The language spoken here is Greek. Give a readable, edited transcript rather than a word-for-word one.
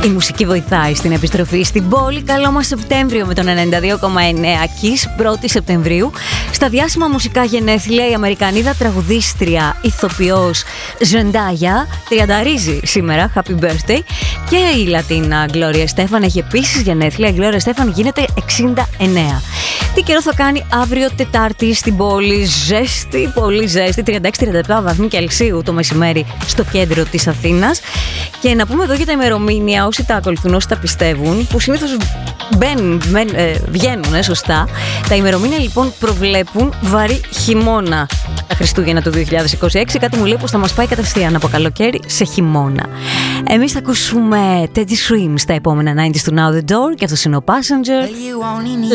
Η μουσική βοηθάει στην επιστροφή στην πόλη. Καλό μας Σεπτέμβριο με τον 92,9 Kiss 1η Σεπτεμβρίου. Στα διάσημα μουσικά γενέθλια η Αμερικανίδα τραγουδίστρια ηθοποιός Ζεντάγια τριανταρίζει σήμερα, happy birthday. Και η Λατίνα Γκλόρια Στέφαν έχει επίσης γενέθλια. Η Γκλόρια Στέφαν γίνεται 69. Τι καιρό θα κάνει αύριο Τετάρτη στην πόλη? Ζέστη, πολύ ζέστη, 36-37 βαθμοί Κελσίου το μεσημέρι στο κέντρο της Αθήνας. Και να πούμε εδώ για τα ημερομήνια, όσοι τα ακολουθούν, όσοι τα πιστεύουν, που συνήθως βγαίνουν σωστά. Τα ημερομήνια λοιπόν προβλέπουν βαρύ χειμώνα τα Χριστούγεννα του 2026. Κάτι μου λέει πως θα μας πάει κατευθείαν από καλοκαίρι σε χειμώνα. Εμείς θα ακούσουμε Teddy Swims στα επόμενα 90's του Now The Door και αυτός είναι ο Passenger.